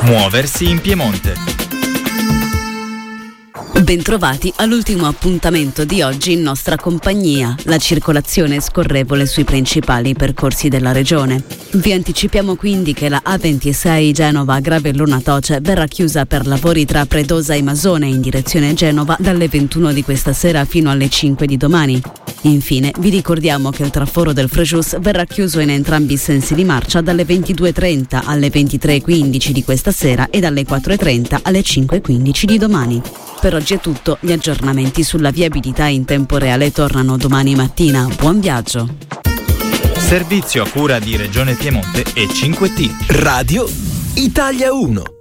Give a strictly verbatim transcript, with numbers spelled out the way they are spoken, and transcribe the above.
Muoversi in Piemonte. Bentrovati all'ultimo appuntamento di oggi in nostra compagnia. La circolazione è scorrevole sui principali percorsi della regione. Vi anticipiamo quindi che la A ventisei Genova-Gravellona-Toce verrà chiusa per lavori tra Predosa e Masone in direzione Genova dalle ventuno di questa sera fino alle cinque di domani. Infine vi ricordiamo che il traforo del Frejus verrà chiuso in entrambi i sensi di marcia dalle ventidue e trenta alle ventitré e quindici di questa sera e dalle quattro e trenta alle cinque e quindici di domani. Per oggi è tutto, gli aggiornamenti sulla viabilità in tempo reale tornano domani mattina. Buon viaggio! Servizio a cura di Regione Piemonte e cinque T. Radio Italia uno.